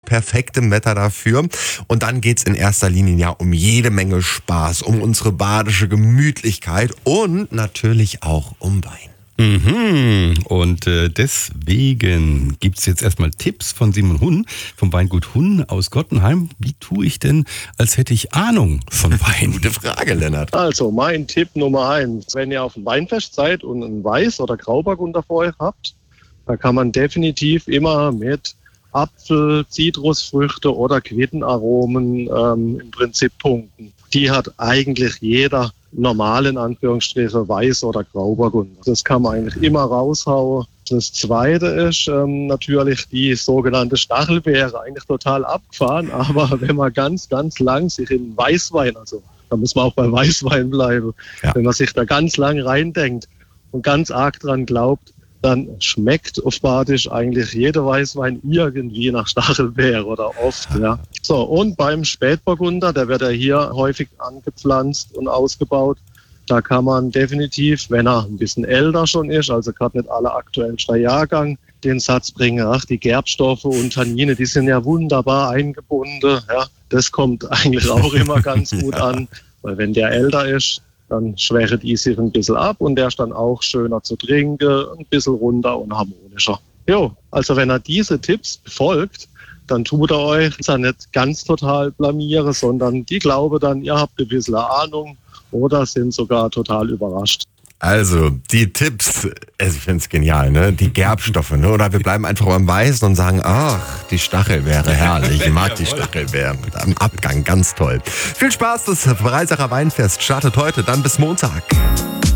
perfektem Wetter dafür. Und dann geht's in erster Linie ja um jede Menge Spaß, um unsere badische Gemütlichkeit und natürlich auch um Wein. Und deswegen gibt's jetzt erstmal Tipps von Simon Hunn vom Weingut Hunn aus Gottenheim. Wie tue ich denn, als hätte ich Ahnung von Wein? Gute Frage, Lennart. Also mein Tipp Nummer 1, wenn ihr auf dem Weinfest seid und einen Weiß- oder Grauburgunder vor euch habt, da kann man definitiv immer mit Apfel, Zitrusfrüchte oder Quittenaromen im Prinzip punkten. Die hat eigentlich jeder normalen Anführungsstriche Weiß- oder Grauburgunder. Das kann man eigentlich immer raushauen. Das Zweite ist natürlich die sogenannte Stachelbeere, eigentlich total abgefahren, aber wenn man ganz, ganz lang sich in Weißwein, also da muss man auch bei Weißwein bleiben, wenn man sich da ganz lang reindenkt und ganz arg dran glaubt, dann schmeckt auf Badisch eigentlich jeder Weißwein irgendwie nach Stachelbeere oder oft. Ja. So, und beim Spätburgunder, der wird ja hier häufig angepflanzt und ausgebaut, da kann man definitiv, wenn er ein bisschen älter schon ist, also gerade nicht aller aktuellster Jahrgang, den Satz bringen, ach, die Gerbstoffe und Tannine, die sind ja wunderbar eingebunden. Ja. Das kommt eigentlich auch immer ganz gut an, weil wenn der älter ist, dann schwächt die sich ein bisschen ab und der ist dann auch schöner zu trinken, ein bisschen runder und harmonischer. Jo, also wenn er diese Tipps befolgt, dann tut er euch ja nicht ganz total blamieren, sondern die glauben dann, ihr habt ein bisschen Ahnung oder sind sogar total überrascht. Also, die Tipps, ich finde es genial, ne? Die Gerbstoffe, ne? Oder wir bleiben einfach beim Weißen und sagen, ach, die Stachelbeere, herrlich. Ich mag die Stachelbeere. Am Abgang, ganz toll. Viel Spaß, das Breisacher Weinfest startet heute, dann bis Montag.